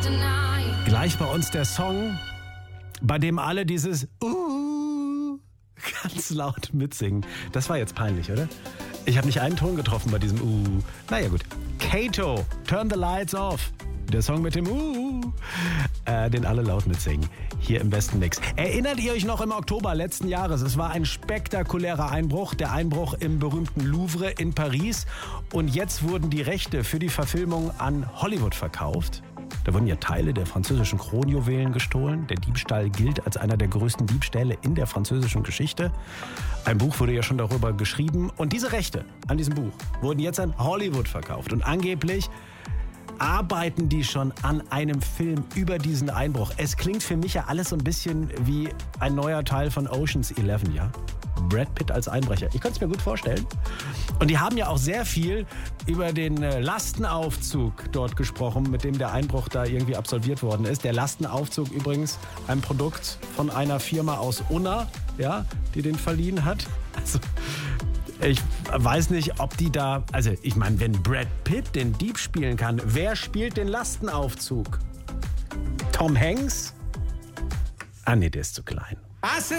Gleich bei uns der Song, bei dem alle dieses ganz laut mitsingen. Das war jetzt peinlich, oder? Ich habe nicht einen Ton getroffen bei diesem Naja gut. Kato, Turn the Lights Off. Der Song mit dem den alle laut mitsingen. Hier im besten Mix. Erinnert ihr euch noch im Oktober letzten Jahres? Es war ein spektakulärer Einbruch. Der Einbruch im berühmten Louvre in Paris. Und jetzt wurden die Rechte für die Verfilmung an Hollywood verkauft. Da wurden ja Teile der französischen Kronjuwelen gestohlen. Der Diebstahl gilt als einer der größten Diebstähle in der französischen Geschichte. Ein Buch wurde ja schon darüber geschrieben. Und diese Rechte an diesem Buch wurden jetzt an Hollywood verkauft. Und angeblich arbeiten die schon an einem Film über diesen Einbruch. Es klingt für mich ja alles so ein bisschen wie ein neuer Teil von Ocean's 11, ja? Brad Pitt als Einbrecher. Ich könnte es mir gut vorstellen. Und die haben ja auch sehr viel über den Lastenaufzug dort gesprochen, mit dem der Einbruch da irgendwie absolviert worden ist. Der Lastenaufzug übrigens ein Produkt von einer Firma aus Unna, ja, die den verliehen hat. Also ich weiß nicht, ob die da... Also ich meine, wenn Brad Pitt den Dieb spielen kann, wer spielt den Lastenaufzug? Tom Hanks? Ah nee, der ist zu klein.